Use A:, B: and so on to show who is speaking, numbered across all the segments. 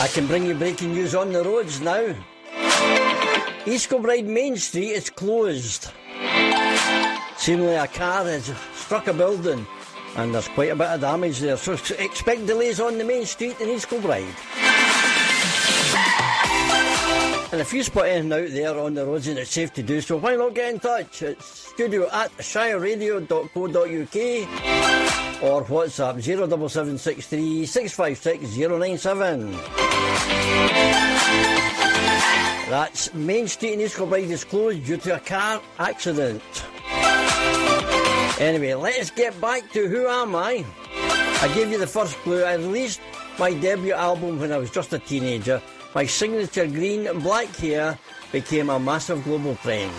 A: I can bring you breaking news on the roads now. East Kilbride Main Street is closed. Seemingly a car has struck a building and there's quite a bit of damage there, so expect delays on the main street in East Kilbride. And if you spot anything out there on the roads and it's safe to do so, why not get in touch? It's studio@shireradio.co.uk or WhatsApp 07763 656 097. That's Main Street in East Kilbride is closed due to a car accident. Anyway, let's get back to Who Am I? I gave you the first clue. I released my debut album when I was just a teenager. My signature green and black hair became a massive global trend.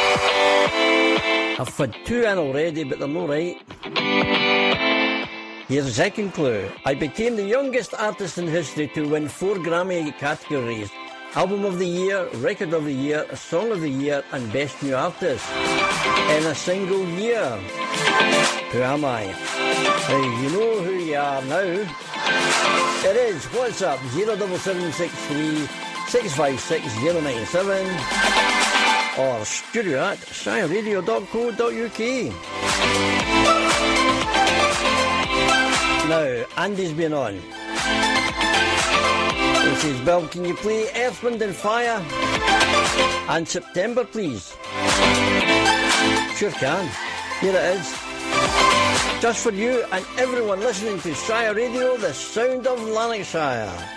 A: I've had 2 in already, but they're not right. Here's the second clue. I became the youngest artist in history to win 4 Grammy categories. Album of the Year, Record of the Year, Song of the Year and Best New Artist in a single year. Who am I? Now, you know who you are now. It is WhatsApp 07763 656 097 or studio@shireradio.co.uk. Now, Andy's been on. He says, Bill, can you play Earth, Wind and Fire and September, please? Sure can. Here it is. Just for you and everyone listening to Shire Radio, the sound of Lanarkshire.